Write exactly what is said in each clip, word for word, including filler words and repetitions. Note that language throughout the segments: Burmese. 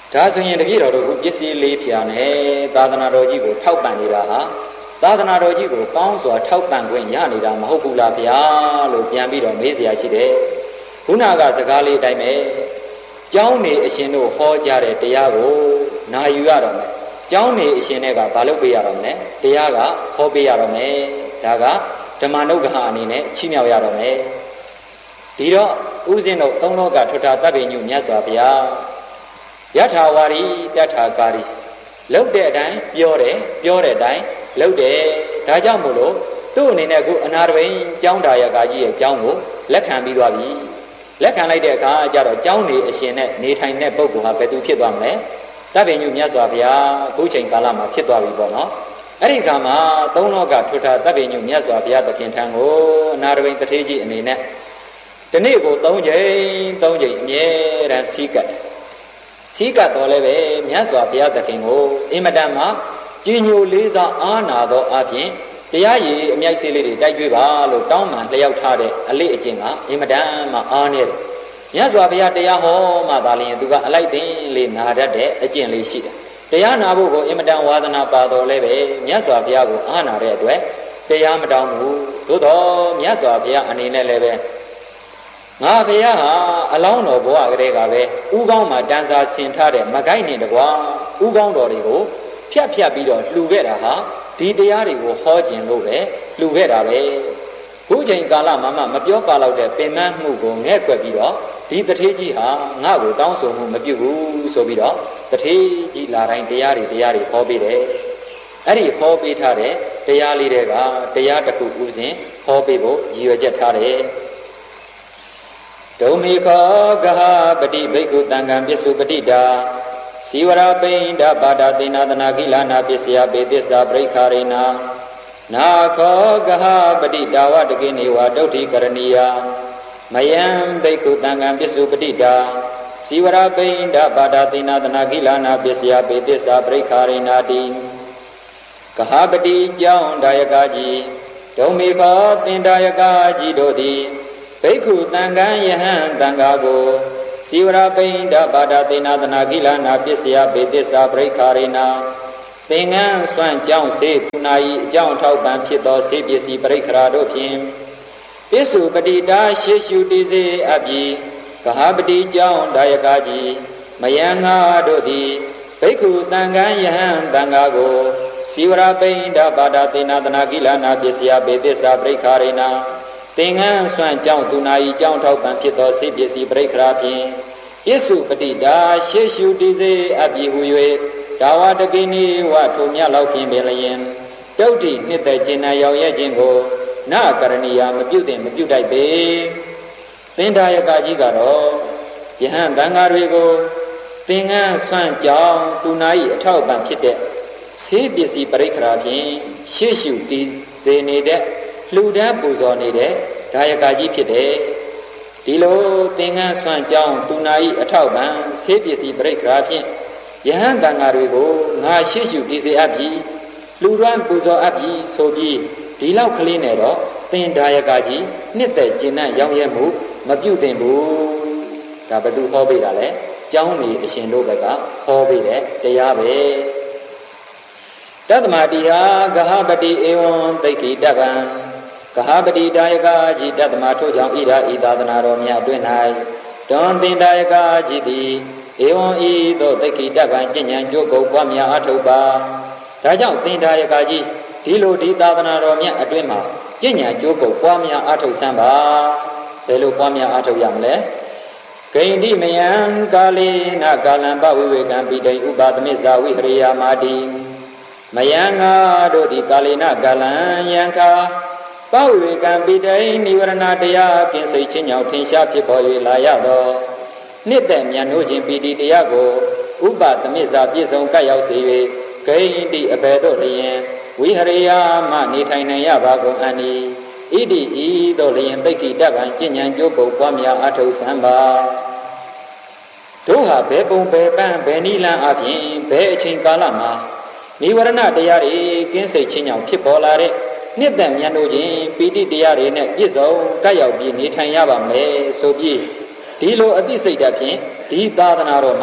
ဒါဆိုရင်တပည့်တော်တို့ကပစ္စည်းလေးဖြာနဲ့သာသနာတော်ကြီးကိုထောက်ပံ့နေတာဟာသာသနာတော်ကြီးကိုကောင်းစွာထောက်ပံ့ခွင့်ရနေတာမဟုတ်ဘူးလားဗျာလို့ပြန်ပြီးတော့မေးစရာရှိတယ်ခုနကစကားလေးအတိုင်းပဲကျောင်းနေအရှင်တို့ဟောကြားတဲ့တရားကိုနာယူရတော့မယ်ကျောင်းနေအရှင်တွေကဘာလုပ်ပေးရတော့မလဲတရားကဟောပေးရတော့မယ်ဒါကဓမ္မနုဂ္ဂဟအနေနဲ့ချီးမြှောက်ရတော့မယ်ဒီတော့ဥစဉ်တို့သုံးလောကထွဋ္ဌတပ်ပညုမြတ်စွာဘုရားယထာဝါရီတထာကာရီလှုပ်တဲ့အတိုင်းပြောတယ်ပြောတဲ့အတိုင်းလှုပ်တယ်ဒါကြောင့်မို့လို့သူ့အနေနဲ့အခုအနာတပိန်ကျောင်းဒါယကာကြီးရဲ့ကျောင်းကိုလက်ခံပြီးသွားပြီလက်ခံလိုက်တဲ့အခါကျတော့ကျောင်းနေအရှင်နဲ့နေထိုင်တဲ့ပုဂ္ဂိုလ်ဟာဘယ်သူဖြစ်သွားမလဲတပ်ပညုမြတ်စွာဘုရားအခုချိန်ကာလမှာဖြစ်သွားပြီပေါ့နော်အဲ့ဒီခါမှာသုံးလောကထွဋ္ဌတပ်ပညုမြတ်စွာဘုရားသခင်ထံကိုအနာတပိန်တထေးကြီးအနေနဲ့ဒီနေ့ကိုသုံးချိန်သုံးချိန်အမြဲတမ်းစီးကပ်စီးကပ်တော်လည်းပဲမြတ်စွာဘုရားသခင်ကိုအင်မတန်မှကြီးညိုလေးစားအားနာသောအပြင်တရားရည်အမြိုက်ဆေးလေးတွေတိုက်ကြွေးပါလို့တောင်းပန်လျှောက်ထားတဲ့အလေးအကျင့်ကအင်မတန်မှအားနေတယ်မြတ်စွာဘုရားတရားဟောမှသာလျှင်သူကအလိုက်သိလေးနာတတ်တဲ့အကျင့်လေးရှိတယ်တရားနာဖို့ကိုအင်မတန်ဝါသနာပါတော်လည်းပဲမြတ်စွာဘုရားကိုအားနာတဲ့အတွက်တရားမတောင်းဘူးသို့တော်မြတ်စွာဘုရားအနေနဲ့လည်းပဲငါဘုရားဟာအလောင်းတော်ဘဝကလေးကပဲဥကောင်းမှာတန်စာဆင်ထားတဲ့မကိုက်နဲ့တကွာဥကောင်းတော်တွေကိုဖြတ်ဖြတ်ပြီးတော့လှူခဲ့တာဟာဒီတရားတွေကိုဟောခြင်းလို့ပဲလှူခဲ့တာပဲခုချိန်ကာလမှာမှမပြောပါတော့တဲ့ပင်မမှုကိုငဲ့ကွက်ပြီးတော့ဒီတထေးကြီးဟာငါ့ကိုတောင်းဆိုမှုမပြုဘူးဆိုပြီးတော့တထေးကြီးလာတိုင်းတရားတွေတရားတွေဟောပေးတယ်အဲ့ဒီဟောပေးထားတဲ့တရားလေးတွေကတရားတစ်ခုဥစဉ်ဟောပေးဖို့ရည်ရွယ်ချက်ထားတယ်ဒုမေခောဂဟပတိဘိက္ခုတံဃံပစ္စုပတိတာစီဝရပိန္ဒပါဒသေနာတနာကိလနာပစ္စယပေသစ္စာပရိခာရိနာနာခောဂဟပတိတာဝတကိနေဝဒုဋ္ဌိကရဏီယမယံဘိက္ခုတံဃံပစ္စုပတိတာစီဝရပိန္ဒပါဒသေနာတနာကိလနာပစ္စယပေသစ္စာပရိခာရိနာတိဂဟပတိကြောင့်ဒါယကကြီးဒုမေခောသင်္ဒါယကကြီးတို့သည်ဘိက္ခုတံဃံယဟံတံဃာကိုစီဝရပိန္ဒပါဒသေနာတနာကိလနာပစ္စယပေသစ္စာပရိခာရိနာသင်္ကန်းစွန့်ကြောင်းစေသူနာဤအကြောင်းထောက်ပံ့ဖြစ်သောစေပစ္စည်းပရိခရာတို့ဖြင့်ပစ္စုပတိတာရှေရှုတည်စေအပ်ပြီးဂဟပတိကြောင့်ဒါယကကြီးမယံငါတို့သည်ဘိက္ခုတံဃံယဟံတံဃာကိုစီဝရပိန္ဒပါဒသေနာတနာကိလနာပစ္စယပေသစ္စာပရိခာရိနာသင်္ကန်းစွန့်ကြောင်းသူနာဤကြောင်းထောက်ပံ့ဖြစ်သောစေပစ္စည်းပရိခရာဖြင့်ပစ္စုပတိတာရှေရှုတည်စေအပ်ပြီးဟူ၍ဒါဝတကိနိဝထိုမြတ်လောက်ဖြင့်ပင်လျင်တုတ်တိနှစ်သက်ကျင်နာရောက်ရဲ့ခြင်းကိုနာကရဏီယာမပြုတ်တဲ့မပြုတ်တိုက်ပေသင်္ဒါယကကြီးကတော့ယဟန်တန်ဃာတွေကိုသင်္ကန်းစွန့်ကြောင်းသူနာဤအထောက်ပံ့ဖြစ်တဲ့စေပစ္စည်းပရိခရာဖြင့်ရှေရှုတည်စေနေတဲ့လှူဒန်းပူဇော်နေတဲ့ဒါယကကြီးဖြစ်တယ်ဒီလိုသင်္ကန်းဆွမ်းကြောင်းသူနာဤအထောက်ပံ့ဆေးပစ္စည်းပရိက္ခရာဖြင့်ယဟန်တန်ဃာတွေကိုငါရှေ့ရှုတည်စေအပ်ပြီးလှူဒန်းပူဇော်အပ်ပြီးဆိုပြီးဒီလောက်ကလေးနဲ့တော့သင်ဒါယကကြီးနှစ်သက်ကျင်နှံ့ရောင်းရဲမှုမပြုတ်သင့်ဘူးဒါဘယ်သူဟောပေးတာလဲကျောင်းနေအရှင်တို့ဘက်ကဟောပေးတဲ့တရားပဲတတ္တမတိဟာဂဟပတိဧဝံသိက္ခိတဗံဂဟပတိဒါယကကြီးတတ္တမထို့ကြောင့်ဣရာဤသာသနာတော်မြတ်အတွင်း၌တွန်သင်ဒါယကကြီးသည်ဧဝံဤသို့သိက္ခိတဗံကျင့်ဉဏ်ကြိုးကုပ်ပွားများအထုတ်ပါဒါကြောင့်သင်ဒါယကကြီးဒီလိုဒီသာသနာတော်မြတ်အတွင်းမှာကျင့်ဉဏ်ကြိုးကုပ်ပွားများအထုတ်စမ်းပါဘယ်လိုပွားများအထုတ်ရမလဲဂိန္တိမယံကာလေနကာလံပဝိဝေကံပိတိဥပါသမိဇာဝိဟရိယာမာတိမယံငါတို့သည်ကာလေနကာလံယံခာပဝိဝေကံပိတိနိဝရဏတရားကင်းစိတ်ချင်းညောင်ထင်ရှားဖြစ်ပေါ်၍လာရသောနှစ်သက်မြတ်နိုးခြင်းပိတိတရားကိုဥပသမိဇာပြည့်စုံကပ်ရောက်စေ၍ဂိန္တိအဘယ်သို့လျင်ဝိဟရိယာမှနေထိုင်နိုင်ရပါကုန်အန်ဤဣတိဤသို့လျင်သိက္ခိတဗံကျင့်ဉဏ်ကြိုးပုတ်ပွားများအထုတ်စမ်းပါတို့ဟာဘယ်ပုံဘယ်ပန်းဘယ်နည်းလမ်းအပြင်ဘယ်အချိန်ကာလမှာနိဝရဏတရားတွေကင်းစိတ်ချင်းညောင်ဖြစ်ပေါ်လာတဲ့နှစ်သက်မြတ်နိုးခြင်းပီတိတရားတွေနဲ့ပြည့်စုံကပ်ရောက်ပြီးနေထိုင်ရပါမယ်ဆိုပြီးဒီလိုအသိစိတ်ဓာတ်ဖြင့်ဒီသာသနာတော်မှာ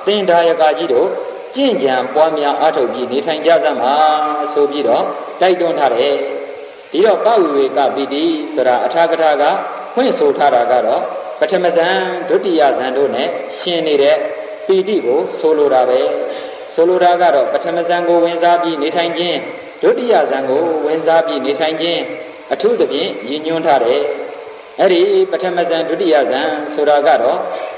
သင်္ဒါယကကြီးတို့ကျင့်ကြံပွားများအားထုတ်ပြီးနေထိုင်ကြစမ်းပါဆိုပြီးတော့တိုက်တွန်းထားတယ်ဒီတော့ပဝိဝေကပိတိဆိုတာအထာကထာကဖွင့်ဆိုထားတာကတော့ပထမဇန်ဒုတိယဇန်တို့နဲ့ရှင်နေတဲ့ပိတိကိုဆိုလိုတာပဲဆိုလိုတာကတော့ပထမဇန်ကိုဝင်စားပြီးနေထိုင်ခြင်းဒုတိယဇန်ကိုဝင်စားပြီးနေထိုင်ခြင်းအထူးသဖြင့်ရည်ညွှန်းထားတယ်အဲ့ဒီပထမဇန်ဒုတိယဇန်ဆိုတာကတော့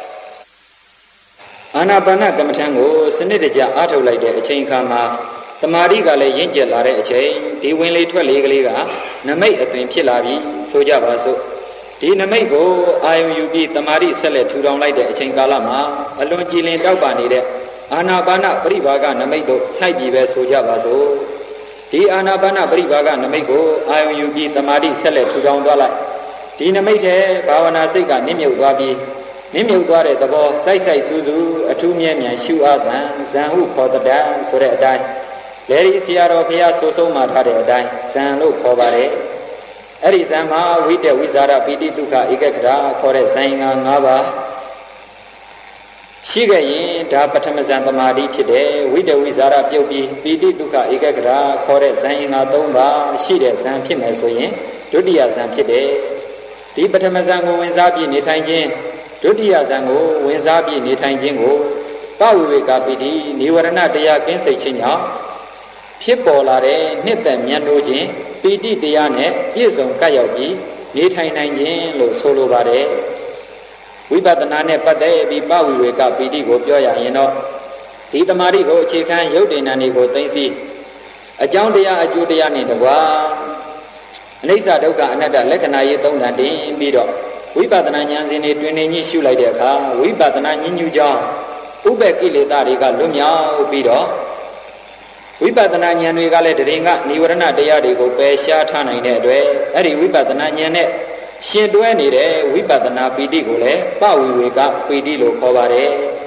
အာနာပါနကမ္မထံကိုစနစ်တကျအားထုတ်လိုက်တဲ့အချိန်ခါမှာတမာတိကလည်းရင့်ကျက်လာတဲ့အချိန်ဒီဝင်လေထွက်လေကလေးကနမိတ်အသွင်ဖြစ်လာပြီးဆိုကြပါစို့ဒီနမိတ်ကိုအာယုံယူပြီးတမာတိဆက်လက်ထူထောင်လိုက်တဲ့အချိန်ကာလမှာအလွန်ကြည်လင်တောက်ပနေတဲ့အာနာပါနပရိဘာဂနမိတ်တို့စိုက်ပြီးပဲဆိုကြပါစို့ဒီအာနာပါနပရိဘာဂနမိတ်ကိုအာယုံယူပြီးတမာတိဆက်လက်ထူထောင်သွားလိုက်ဒီနမိတ်ထဲဘာဝနာစိတ်ကနစ်မြုပ်သွားပြီးနစ်မြုပ်သွားတဲ့သဘောစိုက်စိုက်စူးစူးအထူးမြဲမြံရှုအားသံဇံဟုခေါ်တဲ့တန်ဆိုတဲ့အတိုင်းလေဒီဆရာတော်ဘုရားဆိုဆုံးမှာထားတဲ့အတိုင်းဇံလို့ခေါ်ပါတယ်အဲ့ဒီဇံမှာဝိတ္တဝိဇာရပိတိဒုက္ခဧကဂရခေါ်တဲ့ဇံငါ၅ပါးရှိခဲ့ရင်ဒါပထမဇံသမာဓိဖြစ်တယ်ဝိတ္တဝိဇာရပြုတ်ပြီးပိတိဒုက္ခဧကဂရခေါ်တဲ့ဇံငါ၃ပါးရှိတဲ့ဇံဖြစ်မယ်ဆိုရင်ဒုတိယဇံဖြစ်တယ်ဒီပထမဇံကိုဝင်စားပြီးနေထိုင်ခြင်းဒုတိယဇံကိုဝင်စားပြီးနေထိုင်ခြင်းကိုပဝိဝေကပိတိနိဝရဏတရားကင်းစိတ်ခြင်းကြောင့်ဖြစ်ပေါ်လာတဲ့နှစ်သက်မြတ်လို့ခြင်းပီတိတရားနဲ့ပြည့်စုံကပ်ရောက်ပြီးနေထိုင်နိုင်ခြင်းလို့ဆိုလိုပါတယ်ဝိပဿနာနဲ့ပတ်သက်ပြီးပဝိဝေကပီတိကိုပြောရရင်တော့ဒီတမာတိကိုအခြေခံရုပ်တည်နာနေကိုသိသိအကြောင်းတရားအကျိုးတရားနဲ့တကွာအနိစ္စဒုက္ခအနတ္တလက္ခဏာရေးသုံးတန်တင်ပြီးတော့ဝိပဿနာဉာဏ်စဉ်တွေတွင်နေကြီးရှုလိုက်တဲ့အခါဝိပဿနာဉာဏ်ညူကြောင့်ဥပ္ပကိလေသာတွေကလွတ်မြောက်ပြီးတော့ဝိပဿနာဉာဏ်တွေကလည်းတရင်ကនិဝရဏတရားတွေကိုပယ်ရှားထားနိုင်တဲ့အတွက်အဲ့ဒီဝိပဿနာဉာဏ်နဲ့ရှင်တွဲနေတဲ့ဝိပဿနာပီတိကိုလည်းပဝိဝေကပီတိလို့ခေါ်ပါတယ်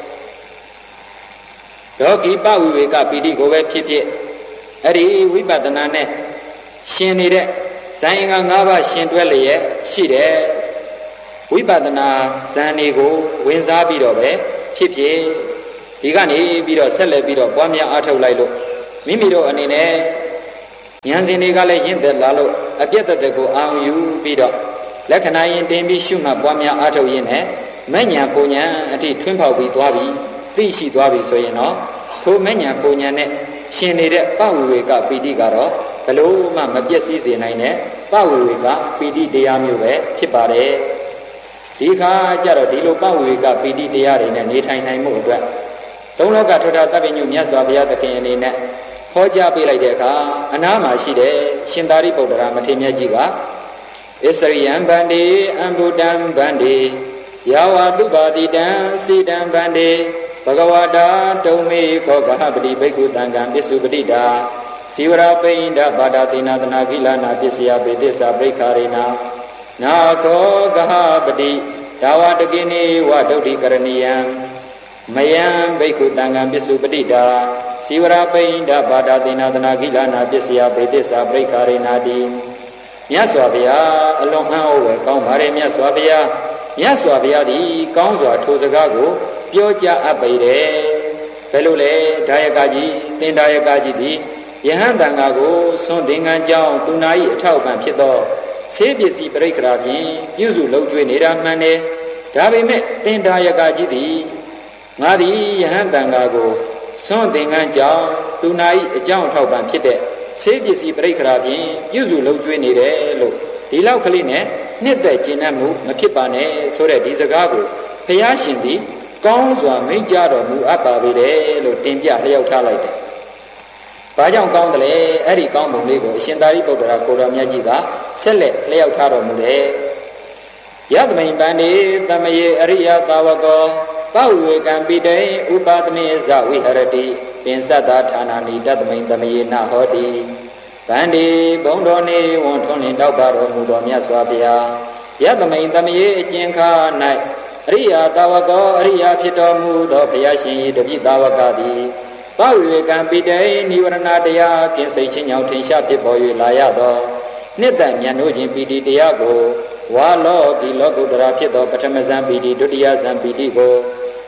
ဒေါကိပဝိဝေကပီတိကိုပဲဖြစ်ဖြစ်အဲ့ဒီဝိပဿနာနဲ့ရှင်နေတဲ့ဇာယင်္ဂ၅ပါးရှင်တွဲလျက်ရှိတဲ့ဝိပဿနာဇန်တွေကိုဝင်စားပြီးတော့ပဲဖြစ်ဖြစ်ဒီကနေပြီးတော့ဆက်လက်ပြီးတော့ပွားများအားထုတ်လိုက်လို့မိမိတို့အနေနဲ့ဉာဏ်စဉ်တွေကလည်းရင့်သက်လာလို့အပြည့်သက်ကိုအာရုံယူပြီးတော့လက္ခဏာရင်တင်ပြီးရှုမှတ်ပွားများအားထုတ်ရင်းနဲ့မဉ္ဇဉ်ပုံဉဏ်အထိထွန်းပေါက်ပြီးသွားပြီးသိရှိသွားပြီဆိုရင်တော့ထိုမဉ္ဇဉ်ပုံဉဏ်နဲ့ရှင်နေတဲ့ပဝိဝေကပီတိကတော့ဘလို့မှမပြည့်စည်စေနိုင်တဲ့ပဝိဝေကပီတိတရားမျိုးပဲဖြစ်ပါတယ်ဒီခါကျတော့ဒီလိုပဝိဝေကပီတိတရားတွေနဲ့နေထိုင်နိုင်မှုအတွက်သုံးလောကထောတာတပ်ပညုမြတ်စွာဘုရားသခင်အနေနဲ့ဟောကြားပေးလိုက်တဲ့အခါအနားမှာရှိတဲ့ရှင်သာရိပုတ္တရာမထေရမြတ်ကြီးကဣစရိယံဗန္တိအံဗုဒ္ဓံဗန္တိယာဝတုပါတိတံစီတံဗန္တိဘဂဝတာတုံမေခောကဟပတိဘိက္ခုတံကံပစ္စုပတိတာဇီဝရာပိန္ဒဘာဒတိနာတနာကိလနာပစ္စယပေသစ္စာပရိခာရေနာနာခောကဟပတိဒါဝတကိနေဝဒုဋ္ဌိကရဏီယံမယံဘိက္ခုတံကံပစ္စုပတိတာဇီဝရာပိန္ဒဘာဒတိနာတနာကိလနာပစ္စယပေသစ္စာပရိခာရေနာတိမြတ်စွာဘုရားအလွန်အံ့ဩဝယ်ကောင်းပါတယ်မြတ်စွာဘုရားမြတ်စွာဘုရားသည်ကောင်းစွာထိုစကားကိုပြောကြားအပ်ပေတယ်ဘယ်လိုလဲဒါယကကြီးသင်္ဒါယကကြီးသည်ယဟန်တန်ဃာကိုစွန့်သင်္ကန်းကြောင်းသူနာ၏အထောက်အပံ့ဖြစ်သောဆေးပစ္စည်းပရိက္ခရာဖြင့်ပြုစုလုပ်ကျွေးနေတာမှန်တယ်ဒါပေမဲ့သင်္ဒါယကကြီးသည်ငါသည်ယဟန်တန်ဃာကိုစွန့်သင်္ကန်းကြောင်းသူနာ၏အကြောင်းအထောက်အပံ့ဖြစ်တဲ့ဆေးပစ္စည်းပရိက္ခရာဖြင့်ပြုစုလုပ်ကျွေးနေတယ်လို့ဒီလောက်ကလေးနဲ့နှစ်သက်ကျင့်တတ်မှုမဖြစ်ပါနဲ့ဆိုတဲ့ဒီစကားကိုဘုရားရှင်သည်ကောင်းစွာမိန့်ကြားတော်မူအပ်ပါပေတယ်လို့တင်ပြလျှောက်ထားလိုက်တယ်။ဘာကြောင့်ကောင်းတယ်လဲအဲ့ဒီကောင်းပုံလေးကိုအရှင်သာရိပုတ္တရာကိုတော်မြတ်ကြီးကဆက်လက်လျှောက်ထားတော်မူတယ်။ယသမိန်ပန္တိသမယေအရိယသာဝကောပဝေကံပိတေဥပါဒနေဇဝိဟရတိပင်စတ္တာဌာနာနိတသမိန်သမယေနဟောတိဗန္ဒီဘုံတော်နေဝန်ထွန်းလင်းတောက်ပါတော်မူသောမြတ်စွာဘုရားယသမိန်သမယေအကျဉ်ခါ၌အရိယသာဝကောအရိယဖြစ်တော်မူသောဘုရားရှင်၏တပည့်သာဝကသည်ပဝေကံပိတေနိဝရဏတရားကင်းစိတ်ချင်းကြောင့်ထင်ရှားဖြစ်ပေါ်၍လာရသောနှစ်သက်မြတ်နိုးခြင်းပီတိတရားကိုဝါလောကီလောကုတ္တရာဖြစ်သောပထမဇန်ပီတိဒုတိယဇန်ပီတိကို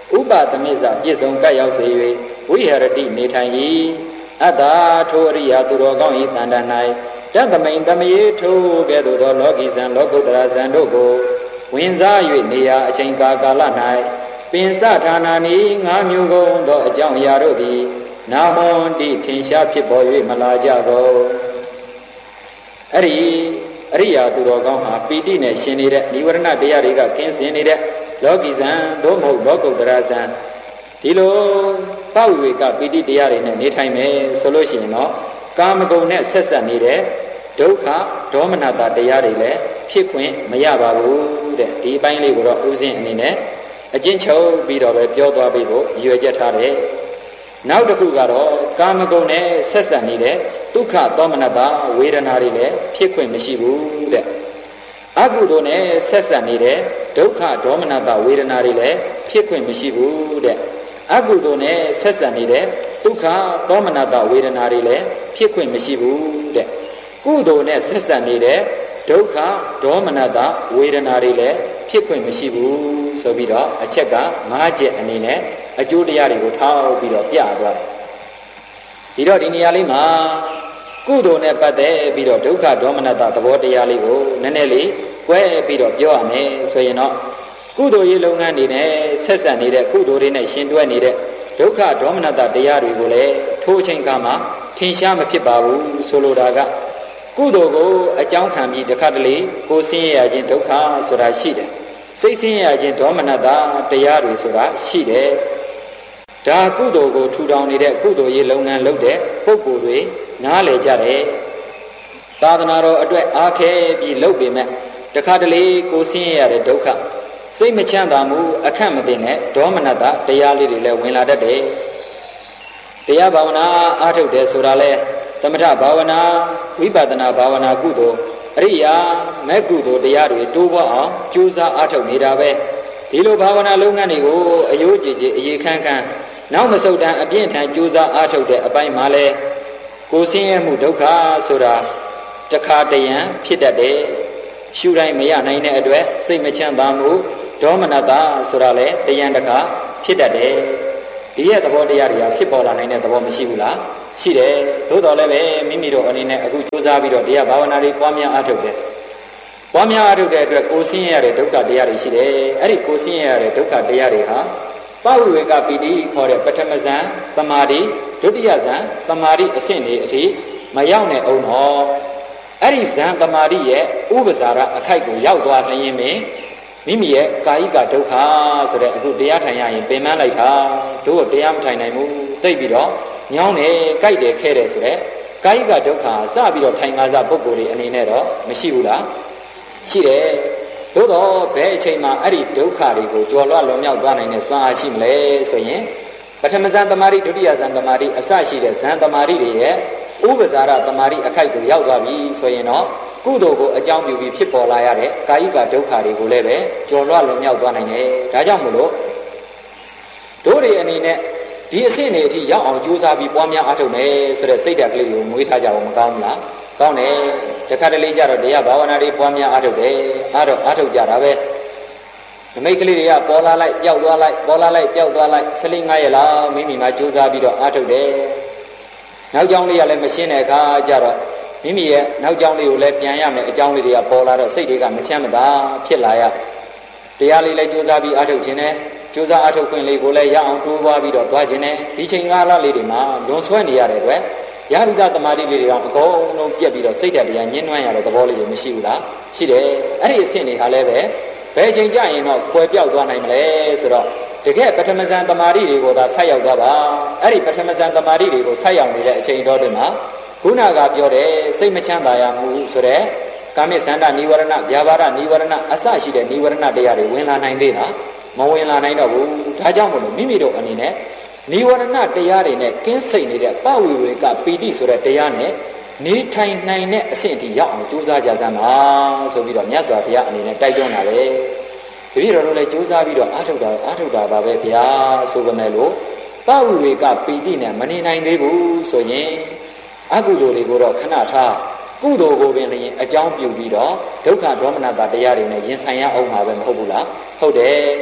ဥပသမစ္ဆပြည့်စုံကပ်ရောက်စေ၍ဝိဟရတိနေထိုင်၏အတ္တထိုအရိယာသူတော်ကောင်း၏တန်တ၌တသမိန်တမယေထိုကဲ့သို့သောလောကီဇံလောကုတ္တရာဇံတို့ကိုဝင်စား၍နေရာအချိန်ကာကာလ၌ပင်စဌာနာနီငါးမျိုးကုန်သောအကြောင်းအရာတို့သည်နာဟွန်တိထင်ရှားဖြစ်ပေါ်၍မလာကြကုန်အဲ့ဒီအရိယာသူတော်ကောင်းဟာပီတိနဲ့ရှင်နေတဲ့និဝရဏတရားတွေကကင်းစင်နေတဲ့လောကီဇံသို့မဟုတ်လောကုတ္တရာဇံဒီလိုပဝိဝေကပီတိတရားတွေနဲ့နေထိုင်မယ်ဆိုလို့ရှိရင်တော့ကာမဂုဏ်နဲ့ဆက်ဆက်နေတဲ့ဒုက္ခဒေါမနတာတရားတွေလည်းဖြစ်ခွင့်မရပါဘူးတဲ့ဒီအပိုင်းလေးကိုတော့ဥစဉ်အနေနဲ့အကျဉ်းချုပ်ပြီးတော့ပဲပြောသွားပြီးဖို့ရည်ရွယ်ချက်ထားတယ်နောက်တစ်ခုကတော့ကာမဂုဏ်နဲ့ဆက်ဆက်နေတဲ့ဒုက္ခဒေါမနတာဝေဒနာတွေလည်းဖြစ်ခွင့်မရှိဘူးတဲ့အကုသိုလ်နဲ့ဆက်ဆက်နေတဲ့ဒုက္ခဒေါမနတာဝေဒနာတွေလည်းဖြစ်ခွင့်မရှိဘူးတဲ့အကုသိုလ်နဲ့ဆက်ဆက်နေတဲ့ဒုက္ခဒေါမနတာဝေဒနာတွေလည်းဖြစ်ခွင့်မရှိဘူးတဲ့ကုသိုလ်နဲ့ဆက်ဆက်နေတဲ့ဒုက္ခဒေါမနတာဝေဒနာတွေလည်းဖြစ်ခွင့်မရှိဘူးဆိုပြီးတော့အချက်က၅ချက်အနေနဲ့အကျိုးတရားတွေကိုထောက်ပြီးတော့ပြသွားတယ်ဒီတော့ဒီနေရာလေးမှာကုသိုလ်နဲ့ပတ်သက်ပြီးတော့ဒုက္ခဒေါမနတာသဘောတရားလေးကိုနည်းနည်းလေးကွဲပြီးတော့ပြောရမယ်ဆိုရင်တော့ကုသိုလ်ရေးလုပ်ငန်းတွေနဲ့ဆက်ဆက်နေတဲ့ကုသိုလ်တွေနဲ့ရှင်တွဲနေတဲ့ဒုက္ခဒေါမနတာတရားတွေကိုလည်းထိုးချိန်ကမှထင်ရှားမဖြစ်ပါဘူးဆိုလိုတာကကုသိုလ်ကိုအကြောင်းခံပြီးတစ်ခါတလေကိုဆင်းရဲခြင်းဒုက္ခဆိုတာရှိတယ်စိတ်ဆင်းရဲခြင်းဒေါမနတာတရားတွေဆိုတာရှိတယ်ဒါကုသိုလ်ကိုထူထောင်နေတဲ့ကုသိုလ်ရေးလုပ်ငန်းလုပ်တဲ့ပုဂ္ဂိုလ်တွေနားလည်ကြတယ်သာသနာတော်အတွက်အားခဲပြီးလုပ်ပေမဲ့တခါတလေကိုဆင်းရဲရတဲ့ဒုက္ခစိတ်မချမ်းသာမှုအခက်မသိနဲ့ဒေါမနတာတရားလေးတွေလည်းဝင်လာတတ်တယ်တရားဘာဝနာအားထုတ်တယ်ဆိုတာလဲသမထဘာဝနာဝိပဿနာဘာဝနာကုသိုလ်အရိယာမဲ့ကုသိုလ်တရားတွေတိုးပွားအောင်ကြိုးစားအားထုတ်နေတာပဲဒီလိုဘာဝနာလုပ်ငန်းတွေကိုအယိုးကြည်ကြည်အရေးခန်းခန်းနောက်မဆုတ်တမ်းအပြင်းထန်ကြိုးစားအားထုတ်တဲ့အပိုင်းမှာလဲကိုဆင်းရဲမှုဒုက္ခဆိုတာတခါတရံဖြစ်တတ်တယ်ရှုတိုင်းမရနိုင်တဲ့အတွက်စိတ်မချမ်းသာမှုဒေါမနတာဆိုတာလဲတရံတခါဖြစ်တတ်တယ်ဒီရဲ့သဘောတရားတွေကဖြစ်ပေါ်လာနိုင်တဲ့သဘောမရှိဘူးလားရှိတယ်သို့တော်လည်းပဲမိမိတို့အနေနဲ့အခုကြိုးစားပြီးတော့တရားဘာဝနာတွေပွားများအားထုတ်တယ်ပွားများအားထုတ်တဲ့အတွက်ကိုဆင်းရဲရတဲ့ဒုက္ခတရားတွေရှိတယ်အဲ့ဒီကိုဆင်းရဲရတဲ့ဒုက္ခတရားတွေဟာပဝိဝေကပီတိခေါ်တဲ့ပထမဇန်သမာဓိဒုတိယဇန်သမာဓိအဆင့်တွေအထိမရောက်နဲ့အောင်တော့အဲ့ဒီဇန်သမာဓိရဲ့ဥပဇာရအခိုက်ကိုရောက်သွားလျင်ပင်မိမိရဲ့ကာယိကဒုက္ခဆိုတဲ့အခုတရားထိုင်ရရင်ပင်ပန်းလိုက်တာတို့တရားမထိုင်နိုင်ဘူးသိပြီးတော့ညောင်းတယ်ကြိုက်တယ်ခဲတယ်ဆိုတဲ့ကာယိကဒုက္ခစပြီးတော့ထိုင်ငါးစားပုဂ္ဂိုလ်တွေအနေနဲ့တော့မရှိဘူးလားရှိတယ်သို့တော့ဘယ်အချိန်မှာအဲ့ဒီဒုက္ခတွေကိုကြော်လွှတ်လွန်မြောက်သွားနိုင်တဲ့စွမ်းအားရှိမလဲဆိုရင်ပထမဇန်သမာဓိဒုတိယဇန်သမာဓိအစရှိတဲ့ဇန်သမာဓိတွေရဲ့ဥပဇာရသမာဓိအခိုက်ကိုရောက်သွားပြီဆိုရင်တော့ကုသိုလ်ကိုအကြောင်းပြုပြီးဖြစ်ပေါ်လာရတဲ့ကာယိကဒုက္ခတွေကိုလည်းပဲကြော်လွှတ်လွန်မြောက်သွားနိုင်တယ်ဒါကြောင့်မို့လို့တို့တွေအနေနဲ့ဒီအဆင့်တွေအထိရောက်အောင်ကြိုးစားပြီးပွားများအားထုတ်မယ်ဆိုတဲ့စိတ်ဓာတ်ကလေးကိုမွေးထားကြအောင်မကောင်းဘူးလားကောင်းတယ်တခါတလေကြတော့တရားဘာဝနာတွေပွားများအားထုတ်တယ်အားတော့အားထုတ်ကြတာပဲနမိတ်ကလေးတွေကပေါ်လာလိုက်ပျောက်သွားလိုက်ပေါ်လာလိုက်ပျောက်သွားလိုက်ဆလိငါးရက်လားမိမိမှာကြိုးစားပြီးတော့အားထုတ်တယ်နောက်ကြောင်းလေးကလည်းမရှင်းတဲ့အခါကျတော့မိမိရဲ့နောက်ကြောင်းလေးကိုလည်းပြန်ရမယ်အကြောင်းလေးတွေကပေါ်လာတော့စိတ်တွေကမချမ်းမသာဖြစ်လာရတရားလေးလည်းကြိုးစားပြီးအားထုတ်ခြင်းနဲ့ကြိုးစားအားထုတ်ခွင့်လေးကိုလည်းရအောင်တိုးပွားပြီးတော့သွားခြင်းနဲ့ဒီချိန်ကာလလေးတွေမှာလွန်ဆွဲနေရတဲ့အတွက်ရပိသသမာဓိလေးတွေတော့အကုန်လုံးပြက်ပြီးတော့စိတ်ဓာတ်တရားညှင်းနှွမ်းရတဲ့သဘောလေးတွေမရှိဘူးလားရှိတယ်အဲ့ဒီအဆင့်တွေဟာလည်းပဲဘယ်ချိန်ကြရင်တော့ကွယ်ပြောက်သွားနိုင်မလဲဆိုတော့တကယ်ပထမဇန်သမာဓိတွေကိုသာဆက်ရောက်သွားပါအဲ့ဒီပထမဇန်သမာဓိတွေကိုဆက်ရောက်နေတဲ့အချိန်တော်တွေမှာခုနကပြောတဲ့စိတ်မချမ်းသာရမှုဆိုတဲ့ကာမိသန္တာနိဝရဏဗျာပါဒနိဝရဏအစရှိတဲ့နိဝရဏတရားတွေဝင်လာနိုင်သေးလားမဝင်လာနိုင်တော့ဘူးဒါကြောင့်မလို့မိမိတို့အနေနဲ့နိဝရဏတရားတွေနဲ့ကင်းစိတ်နေတဲ့ပဝိဝေကပီတိဆိုတဲ့တရားနဲ့နေထိုင်နိုင်တဲ့အဆင့်အထိရောက်အောင်ကြိုးစားကြစမ်းပါဆိုပြီးတော့မြတ်စွာဘုရားအနေနဲ့တိုက်တွန်းတာလေတပည့်တော်တို့လည်းကြိုးစားပြီးတော့အားထုတ်တာအားထုတ်တာပါပဲဗျာဆိုကြမယ်လို့ပဝိဝေကပီတိနဲ့မနေနိုင်သေးဘူးဆိုရင်အကုသိုလ်တွေကိုတော့ခဏထားကုသိုလ်ကိုပင်လည်းအကြောင်းပြုပြီးတော့ဒုက္ခဒေါမနတာတရားတွေနဲ့ရင်ဆိုင်ရအောင်မှာပဲမဟုတ်ဘူးလားဟုတ်တယ်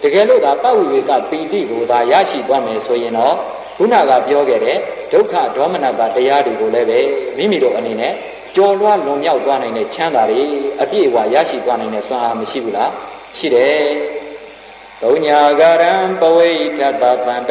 တကယ်လို့သာပဝိဝေကပီတိကိုသာရရှိသွားမယ်ဆိုရင်တော့ခုနကပြောခဲ့တဲ့ဒုက္ခဒေါမနတာတရားတွေကိုလည်းပဲမိမိတို့အနေနဲ့ကြော်လွှားလွန်မြောက်သွားနိုင်တဲ့ချမ်းသာတွေအပြည့်အဝရရှိသွားနိုင်တဲ့စွမ်းအားမရှိဘူးလားရှိတယ်။သုံးညာဂရံပဝိထတတံ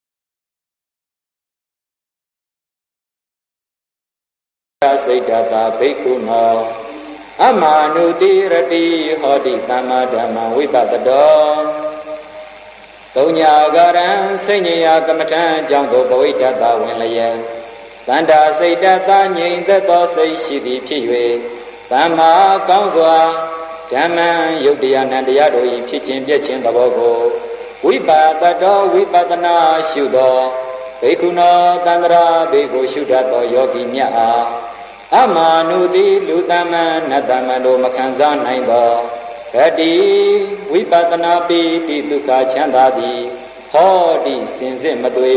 စိတ်တတာဘိက္ခုနောအမာနုတိရတိဟောတိသမ္မာဓမ္မဝိပဿတောသုံးညာဂရံစိတ်ဉ္ယာကမ္မထံအကြောင်းသို့ပဝိထတဝင်လျက်တန္တာစိတ်တတာငြိမ်သက်သောစိတ်ရှိသည်ဖြစ်၍သမ္မာကောင်းစွာဓမ္မံယုတ်တရားနံတရားတို့၏ဖြစ်ခြင်းပြည့်ခြင်းသဘောကိုဝိပဿတောဝိပဿနာရှုသောဘိက္ခုနောတန္တရာဘေကိုရှုတတ်သောယောဂီမြတ်အားအမာနုတိလူတမန်နတမန်တို့မခံစားနိုင်သောရတိဝိပဿနာပိတိဒုက္ခချမ်းသာသည်ဟောတိစင်စစ်မသွေ